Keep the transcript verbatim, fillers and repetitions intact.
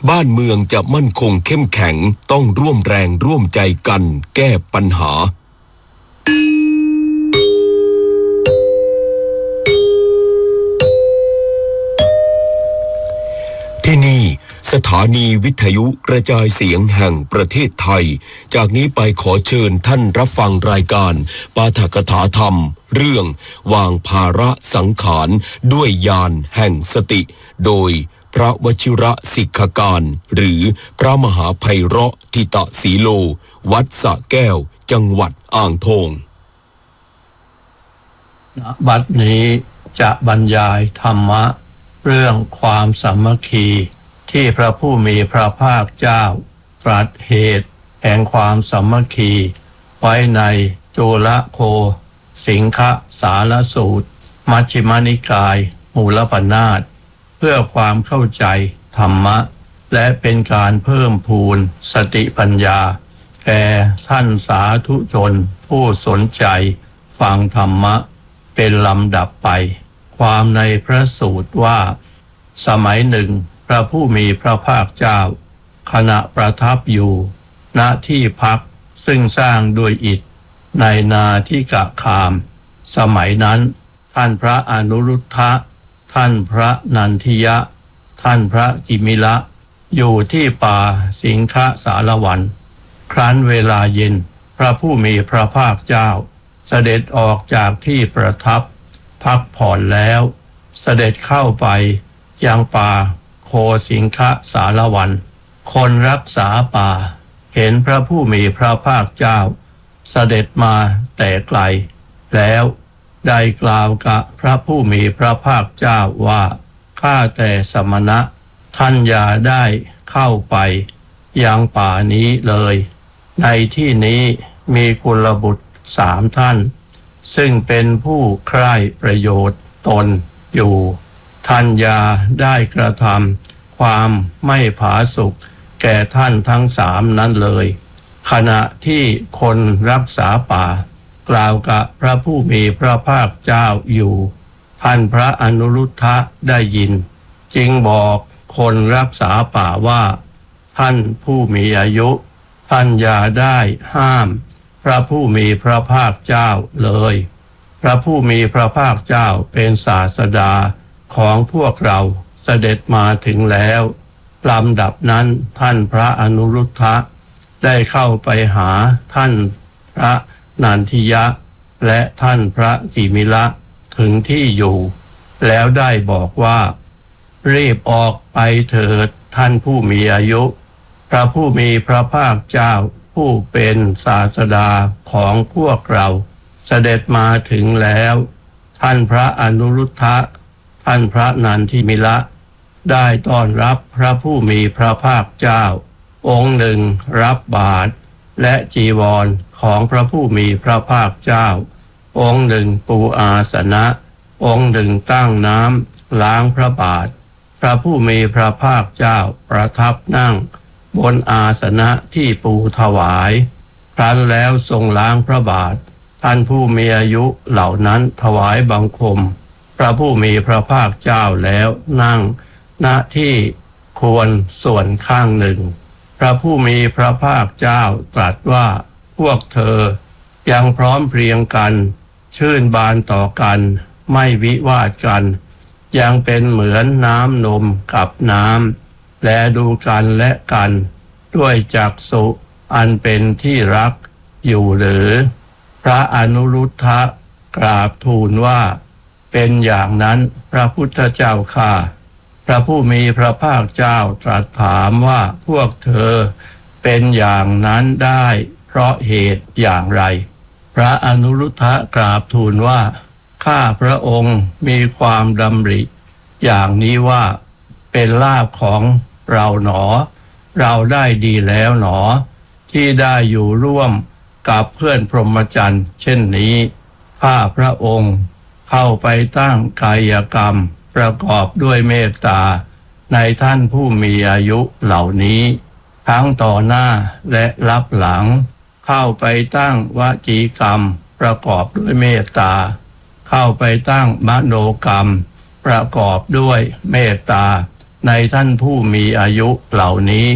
บ้านเมืองจะมั่นคงเข้มแข็งต้องร่วมแรงร่วมใจกันแก้ปัญหาที่นี่สถานีวิทยุกระจายเสียงแห่งประเทศไทยจากนี้ไปขอเชิญท่านรับฟังรายการปาฐกถาธรรมเรื่องวางภาระสังขารด้วยญาณแห่งสติโดยพระวชิระสิกขการหรือพระมหาไพเราะทิตสีโลวัดสระแก้วจังหวัดอ่างทองบัดนี้จะบรรยายธรรมะเรื่องความสามัคคีที่พระผู้มีพระภาคเจ้าตรัสเหตุแห่งความสามัคคีไว้ในจุลโคสิงคสารสูตรมัชฌิมนิกายมูลปนาถเพื่อความเข้าใจธรรมะและเป็นการเพิ่มพูนสติปัญญาแก่ท่านสาธุชนผู้สนใจฟังธรรมะเป็นลำดับไปความในพระสูตรว่าสมัยหนึ่งพระผู้มีพระภาคเจ้าขณะประทับอยู่ณที่พักซึ่งสร้างด้วยอิฐในนาทิกะคามสมัยนั้นท่านพระอนุรุทธะท่านพระนันทิยะท่านพระกิมิละอยู่ที่ป่าสิงคสารวันครั้นเวลาเย็นพระผู้มีพระภาคเจ้าเสด็จออกจากที่ประทับพักผ่อนแล้วเสด็จเข้าไปยังป่าโคสิงคสารวันคนรักษาป่าเห็นพระผู้มีพระภาคเจ้าเสด็จมาแต่ไกลแล้วได้กล่าวกับพระผู้มีพระภาคเจ้าว่าข้าแต่สมณะท่านอย่าได้เข้าไปยังป่านี้เลยในที่นี้มีกุลบุตรสามท่านซึ่งเป็นผู้ใคร่ประโยชน์ตนอยู่ท่านอย่าได้กระทำความไม่ผาสุกแก่ท่านทั้งสามนั้นเลยขณะที่คนรักษาป่ากล่าวกับพระผู้มีพระภาคเจ้าอยู่ท่านพระอนุรุทธะได้ยินจึงบอกคนรักษาป่าว่าท่านผู้มีอายุท่านอย่าได้ห้ามพระผู้มีพระภาคเจ้าเลยพระผู้มีพระภาคเจ้าเป็นศาสดาของพวกเราเสด็จมาถึงแล้วลำดับนั้นท่านพระอนุรุทธะได้เข้าไปหาท่านพระนันทิยะและท่านพระกิมิละถึงที่อยู่แล้วได้บอกว่ารีบออกไปเถิดท่านผู้มีอายุพระผู้มีพระภาคเจ้าผู้เป็นศาสดาของพวกเราเสด็จมาถึงแล้วท่านพระอนุรุทธะท่านพระนันทิมิละได้ต้อนรับพระผู้มีพระภาคเจ้าองค์หนึ่งรับบาตรและจีวรของพระผู้มีพระภาคเจ้าองค์หนึ่งปูอาสนะองค์หนึ่งตั้งน้ำล้างพระบาทพระผู้มีพระภาคเจ้าประทับนั่งบนอาสนะที่ปูถวายครั้นแล้วทรงล้างพระบาทท่านผู้มีอายุเหล่านั้นถวายบังคมพระผู้มีพระภาคเจ้าแล้วนั่งณที่ควรส่วนข้างหนึ่งพระผู้มีพระภาคเจ้าตรัสว่าพวกเธอยังพร้อมเพรียงกันชื่นบานต่อกันไม่วิวาทกันยังเป็นเหมือนน้ำนมกับน้ำและดูกันและกันด้วยจักษุอันเป็นที่รักอยู่หรือพระอนุรุทธะกราบทูลว่าเป็นอย่างนั้นพระพุทธเจ้าข้าพระผู้มีพระภาคเจ้าตรัสถามว่าพวกเธอเป็นอย่างนั้นได้เพราะเหตุอย่างไรพระอนุรุทธะกราบทูลว่าข้าพระองค์มีความดำริอย่างนี้ว่าเป็นลาภของเราหนอเราได้ดีแล้วหนอที่ได้อยู่ร่วมกับเพื่อนพรหมจรรย์เช่นนี้ข้าพระองค์เข้าไปตั้งกายกรรมประกอบด้วยเมตตาในท่านผู้มีอายุเหล่านี้ทั้งต่อหน้าและรับหลังเข้าไปตั้งวจีกรรมประกอบด้วยเมตตาเข้าไปตั้งมโนกรรมประกอบด้วยเมตตาในท่านผู้มีอายุเหล่านี้